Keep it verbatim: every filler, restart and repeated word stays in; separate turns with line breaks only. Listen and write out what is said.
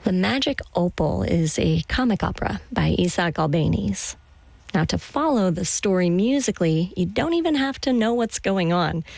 The Magic Opal is a comic opera by Isaac Albéniz. Now, to follow the story musically, you don't even have to know what's going on.